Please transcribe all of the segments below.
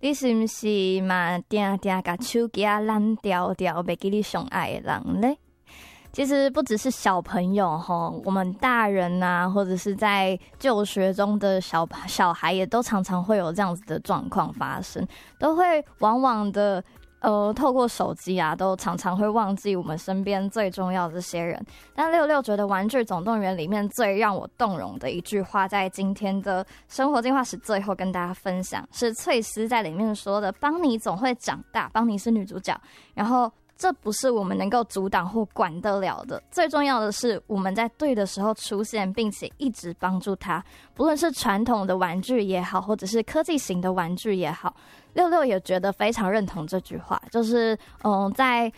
你是不是嘛定定把手机烂掉掉，袂记你上爱的人嘞？其实不只是小朋友哈，我们大人啊，或者是在就学中的小孩，也都常常会有这样子的状况发生，都会往往的透过手机啊，都常常会忘记我们身边最重要的这些人。但六六觉得《玩具总动员》里面最让我动容的一句话，在今天的生活进化史最后跟大家分享，是翠丝在里面说的：“邦妮总会长大，邦妮是女主角，然后。”这不是我们能够阻挡或管得了的，最重要的是我们在对的时候出现，并且一直帮助他，不论是传统的玩具也好，或者是科技型的玩具也好。六六也觉得非常认同这句话，就是在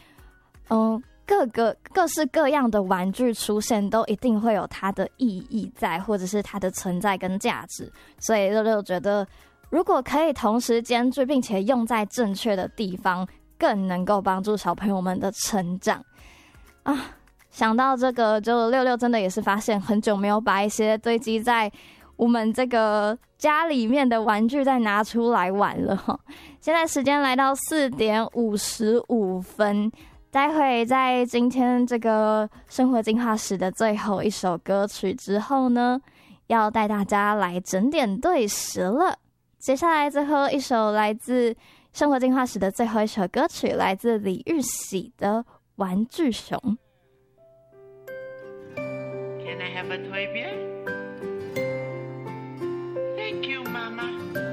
各式各样的玩具出现，都一定会有它的意义在，或者是它的存在跟价值。所以六六觉得，如果可以同时兼具，并且用在正确的地方，更能够帮助小朋友们的成长啊！想到这个，就六六真的也是发现很久没有把一些堆积在我们这个家里面的玩具再拿出来玩了。现在时间来到4点55分，待会在今天这个生活进化史的最后一首歌曲之后呢，要带大家来整点对时了。接下来最后一首来自生活进化史的最后一首歌曲，来自李玉玺的《玩具熊》。 Can I have a toy bear?